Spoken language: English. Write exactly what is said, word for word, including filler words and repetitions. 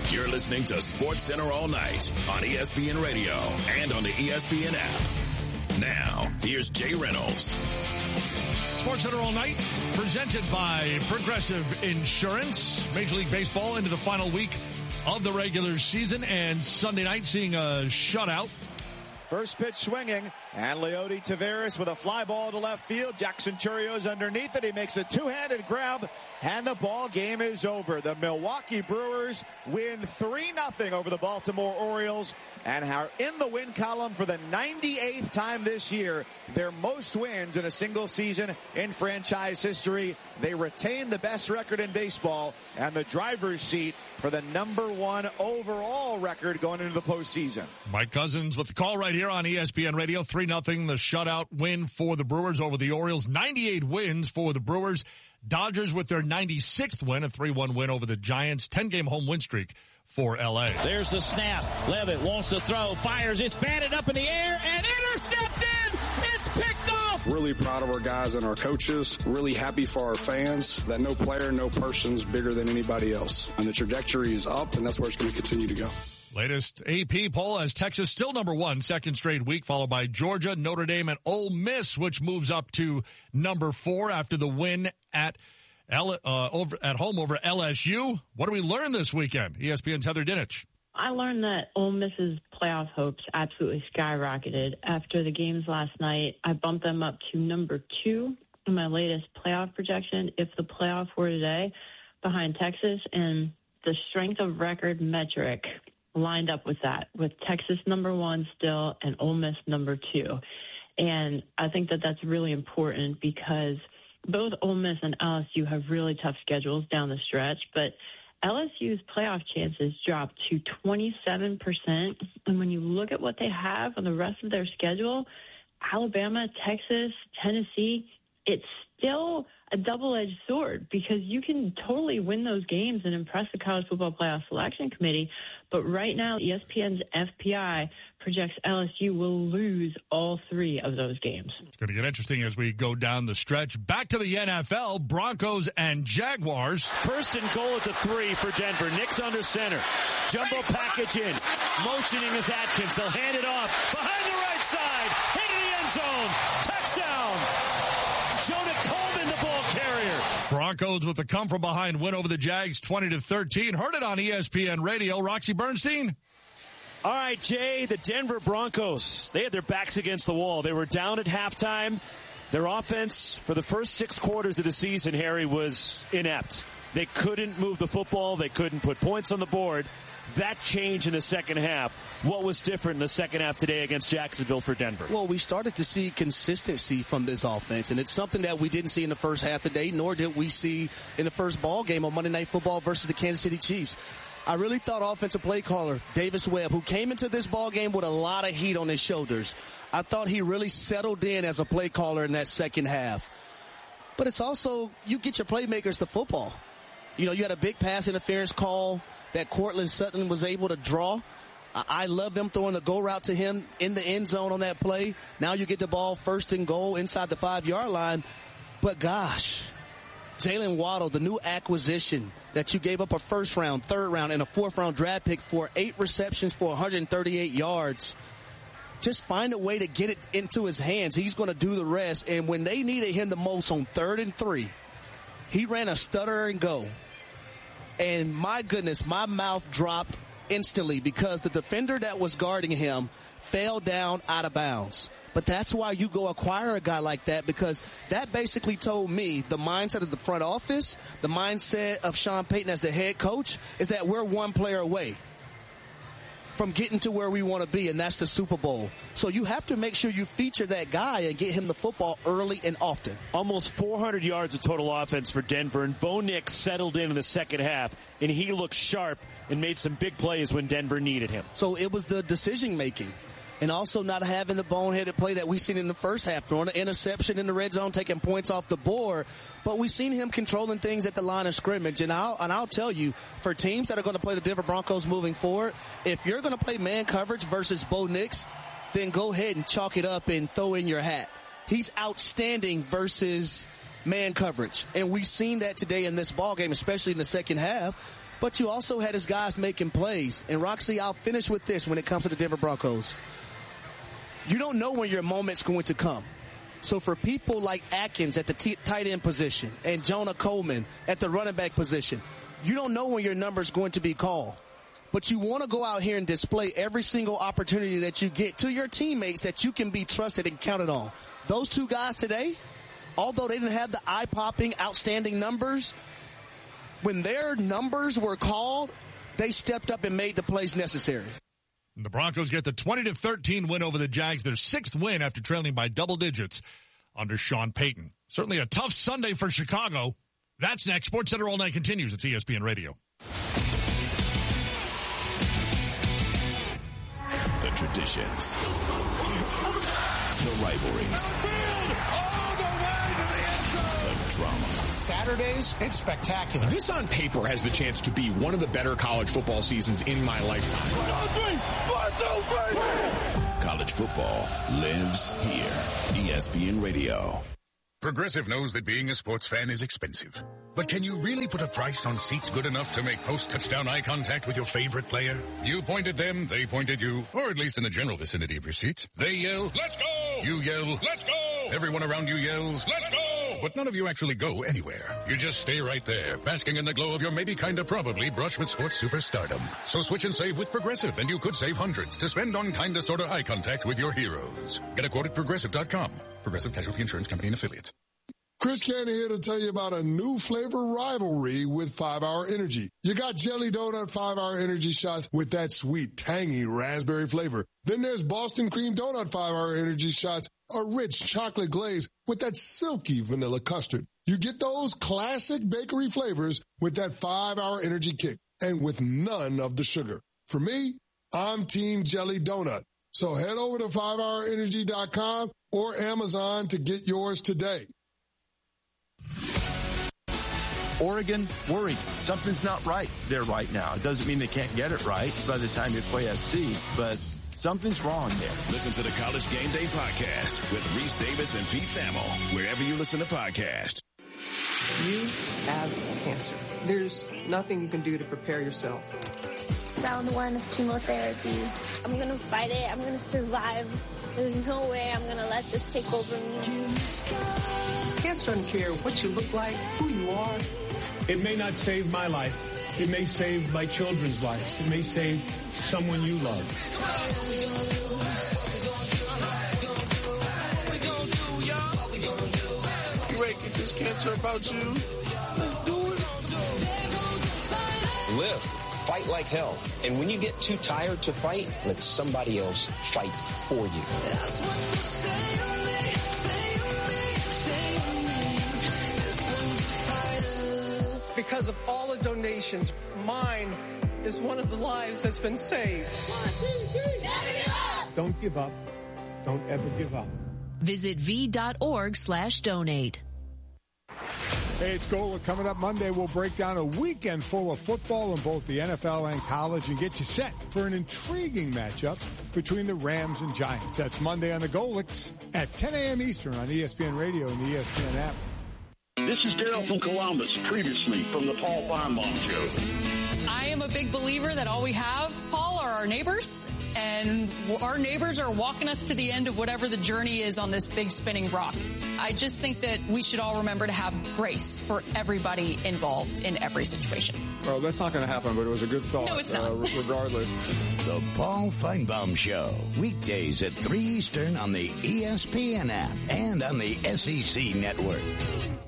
You're listening to Sports Center all night on E S P N Radio and on the E S P N app. Now, here's Jay Reynolds. Sports Center all night, presented by Progressive Insurance. Major League Baseball into the final week of the regular season, and Sunday night seeing a shutout. First pitch swinging, and Leody Taveras with a fly ball to left field. Jackson Churrio's underneath it. He makes a two-handed grab, and the ball game is over. The Milwaukee Brewers win three nothing over the Baltimore Orioles and are in the win column for the ninety-eighth time this year. Their most wins in a single season in franchise history. They retain the best record in baseball and the driver's seat for the number one overall record going into the postseason. Mike Cousins with the call right here on E S P N Radio. three nothing, the shutout win for the Brewers over the Orioles. ninety-eight wins for the Brewers. Dodgers with their ninety-sixth win, a three one win over the Giants. ten-game home win streak for L A. There's the snap. Levitt wants to throw, fires, it's batted up in the air, and intercepted! It's picked off! Really proud of our guys and our coaches. Really happy for our fans that no player, no person's bigger than anybody else. And the trajectory is up, and that's where it's going to continue to go. Latest A P poll has Texas still number one, second straight week, followed by Georgia, Notre Dame, and Ole Miss, which moves up to number four after the win at L, uh, over at home over L S U. What do we learn this weekend? E S P N's Heather Dinich. I learned that Ole Miss's playoff hopes absolutely skyrocketed after the games last night. I bumped them up to number two in my latest playoff projection if the playoff were today, behind Texas, and the strength of record metric lined up with that, with Texas number one still and Ole Miss number two. And I think that that's really important because both Ole Miss and L S U have really tough schedules down the stretch, but L S U's playoff chances dropped to twenty-seven percent. And when you look at what they have on the rest of their schedule, Alabama, Texas, Tennessee, it's still a double-edged sword because you can totally win those games and impress the College Football Playoff Selection Committee. But right now, E S P N's F P I projects L S U will lose all three of those games. It's going to get interesting as we go down the stretch. Back to the N F L, Broncos and Jaguars. First and goal at the three for Denver. Nick's under center. Jumbo package in. Motioning is Atkins. They'll hand it off. Behind the right side. Into the end zone. Touchdown. Jonah Coleman, the ball carrier. Broncos with the come-from-behind win over the Jags, twenty to thirteen. Heard it on E S P N Radio. Roxy Bernstein. All right, Jay, the Denver Broncos, they had their backs against the wall. They were down at halftime. Their offense for the first six quarters of the season, Harry, was inept. They couldn't move the football. They couldn't put points on the board. That changed in the second half. What was different in the second half today against Jacksonville for Denver? Well, we started to see consistency from this offense, and it's something that we didn't see in the first half today, nor did we see in the first ball game on Monday Night Football versus the Kansas City Chiefs. I really thought offensive play caller Davis Webb, who came into this ball game with a lot of heat on his shoulders, I thought he really settled in as a play caller in that second half. But it's also, you get your playmakers the football. You know, you had a big pass interference call that Cortland Sutton was able to draw. I love them throwing the go route to him in the end zone on that play. Now you get the ball first and goal inside the five-yard line. But gosh, Jalen Waddle, the new acquisition that you gave up a first round, third round, and a fourth round draft pick for eight receptions for one hundred thirty-eight yards. Just find a way to get it into his hands. He's going to do the rest. And when they needed him the most on third and three, he ran a stutter and go. And my goodness, my mouth dropped instantly because the defender that was guarding him fell down out of bounds. But that's why you go acquire a guy like that, because that basically told me the mindset of the front office, the mindset of Sean Payton as the head coach, is that we're one player away from getting to where we want to be, and that's the Super Bowl. So you have to make sure you feature that guy and get him the football early and often. Almost four hundred yards of total offense for Denver, and Bo Nix settled in in the second half, and he looked sharp and made some big plays when Denver needed him. So it was the decision-making. And also not having the boneheaded play that we seen in the first half, throwing an interception in the red zone, taking points off the board. But we've seen him controlling things at the line of scrimmage. And I'll, and I'll tell you, for teams that are going to play the Denver Broncos moving forward, if you're going to play man coverage versus Bo Nix, then go ahead and chalk it up and throw in your hat. He's outstanding versus man coverage. And we've seen that today in this ball game, especially in the second half. but you also had his guys making plays. And Roxy, I'll finish with this when it comes to the Denver Broncos. You don't know when your moment's going to come. So for people like Atkins at the t- tight end position and Jonah Coleman at the running back position, you don't know when your number's going to be called. But you want to go out here and display every single opportunity that you get to your teammates that you can be trusted and counted on. Those two guys today, although they didn't have the eye-popping, outstanding numbers, when their numbers were called, they stepped up and made the plays necessary. The Broncos get the twenty to thirteen win over the Jags, their sixth win after trailing by double digits under Sean Payton. Certainly a tough Sunday for Chicago. That's next. SportsCenter All Night continues. It's E S P N Radio. The traditions, the rivalries, all the way to the end zone. the drama. Saturdays, it's spectacular. This on paper has the chance to be one of the better college football seasons in my lifetime. One, two, three. One, two, three. College football lives here. E S P N Radio. Progressive knows that being a sports fan is expensive. But can you really put a price on seats good enough to make post-touchdown eye contact with your favorite player? You point at them, they point at you, or at least in the general vicinity of your seats. They yell, "Let's go!" You yell, "Let's go!" Everyone around you yells, "Let's go!" But none of you actually go anywhere. You just stay right there, basking in the glow of your maybe kinda probably brush with sports superstardom. So switch and save with Progressive, and you could save hundreds to spend on kinda sorta eye contact with your heroes. Get a quote at Progressive dot com. Progressive Casualty Insurance Company and Affiliates. Chris Candy here to tell you about a new flavor rivalry with five hour Energy. You got Jelly Donut five hour Energy shots with that sweet, tangy raspberry flavor. Then there's Boston Cream Donut five hour Energy shots, a rich chocolate glaze with that silky vanilla custard. You get those classic bakery flavors with that five hour Energy kick and with none of the sugar. For me, I'm Team Jelly Donut. So head over to five hour energy dot com or Amazon to get yours today. Oregon, worried. Something's not right there right now. It doesn't mean they can't get it right by the time you play at sea, but something's wrong there. Listen to the College Game Day podcast with Reese Davis and Pete Thamel, wherever you listen to podcasts. You have cancer. There's nothing you can do to prepare yourself. Round one of chemotherapy. I'm going to fight it. I'm going to survive. There's no way I'm going to let this take over me. Cancer doesn't care what you look like, who you are. It may not save my life. It may save my children's life. It may save someone you love. You ain't get this cancer about you. Let's do it. Live. Fight like hell. And when you get too tired to fight, let somebody else fight for you. That's what you say to me, say to me, say to me. Because of all the donations, mine is one of the lives that's been saved. Don't give up. Don't ever give up. Visit v.org slash donate. Hey, it's Gola. Coming up Monday, we'll break down a weekend full of football in both the N F L and college and get you set for an intriguing matchup between the Rams and Giants. That's Monday on the Golix at ten a.m. Eastern on E S P N Radio and the E S P N app. This is Daryl from Columbus, previously from the Paul Feinbaum Show. I am a big believer that all we have, Paul, are our neighbors, and our neighbors are walking us to the end of whatever the journey is on this big spinning rock. I just think that we should all remember to have grace for everybody involved in every situation. Well, that's not going to happen, but it was a good thought. No, it's not. Uh, regardless. The Paul Feinbaum Show, weekdays at three Eastern on the E S P N app and on the S E C Network.